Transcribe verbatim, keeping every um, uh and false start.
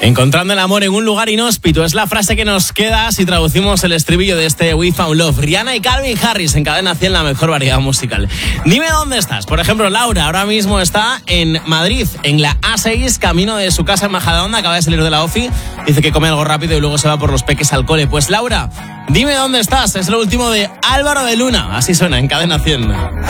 Encontrando el amor en un lugar inhóspito es la frase que nos queda si traducimos el estribillo de este We Found Love. Rihanna y Calvin Harris en Cadena cien, la mejor variedad musical. Dime dónde estás. Por ejemplo, Laura ahora mismo está en Madrid, en la A seis, camino de su casa en Majadahonda. Acaba de salir de la ofi. Dice que come algo rápido y luego se va por los peques al cole. Pues Laura, dime dónde estás. Es lo último de Álvaro de Luna. Así suena en Cadena cien.